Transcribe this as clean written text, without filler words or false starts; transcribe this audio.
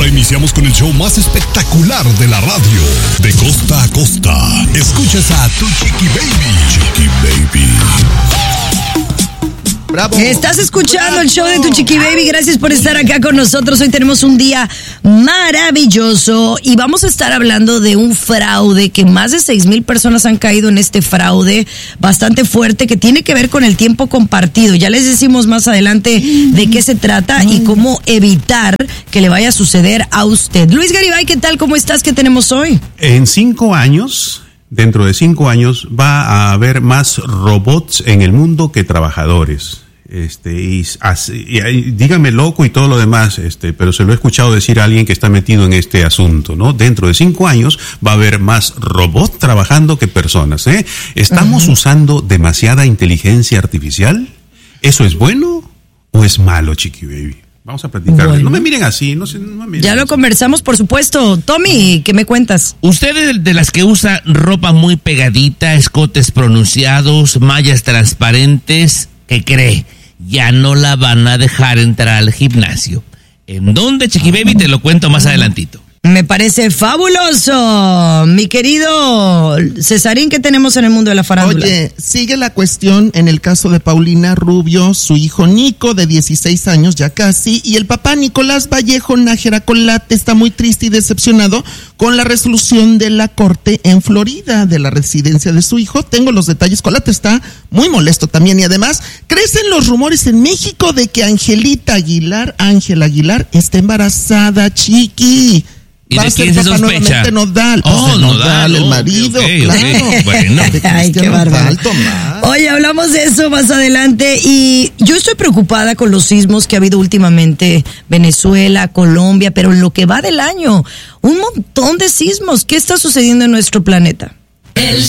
iniciamos con el show más espectacular de la radio. De costa a costa, escuchas a tu Chiqui Baby. Chiqui Baby. Bravo. Estás escuchando el show de tu Chiqui Baby. Gracias por estar acá con nosotros. Hoy tenemos un día maravilloso y vamos a estar hablando de un fraude que más de 6,000 personas han caído en este fraude bastante fuerte que tiene que ver con el tiempo compartido. Ya les decimos más adelante de qué se trata y cómo evitar que le vaya a suceder a usted. Luis Garibay, ¿qué tal? ¿Cómo estás? ¿Qué tenemos hoy? En 5 años... Dentro de 5 años va a haber más robots en el mundo que trabajadores. Dígame loco y todo lo demás, pero se lo he escuchado decir a alguien que está metido en este asunto, ¿no? Dentro de 5 años va a haber más robots trabajando que personas, ¿eh? ¿Estamos usando demasiada inteligencia artificial? ¿Eso es bueno o es malo, Chiqui Baby? Vamos a platicar. Bueno. No me miren así, no me miren ya así. Lo conversamos, por supuesto. Tommy, ¿qué me cuentas? Usted de las que usa ropa muy pegadita, escotes pronunciados, mallas transparentes, ¿qué cree? Ya no la van a dejar entrar al gimnasio. ¿En dónde, Chiqui Baby? Te lo cuento más adelantito. Me parece fabuloso. Mi querido Cesarín, ¿qué tenemos en el mundo de la farándula? Oye, sigue la cuestión en el caso de Paulina Rubio, su hijo Nico, de 16 años ya casi, y el papá Nicolás Vallejo Nájera Colate está muy triste y decepcionado con la resolución de la corte en Florida de la residencia de su hijo. Tengo los detalles. Colate está muy molesto también y además crecen los rumores en México de que Ángela Aguilar, está embarazada, Chiqui. ¿Y de quién se sospecha? Nodal. Nodal, el marido, okay, claro. Bueno. Ay, qué bárbaro. Oye, hablamos de eso más adelante y yo estoy preocupada con los sismos que ha habido últimamente, Venezuela, Colombia, pero en lo que va del año, un montón de sismos. ¿Qué está sucediendo en nuestro planeta? El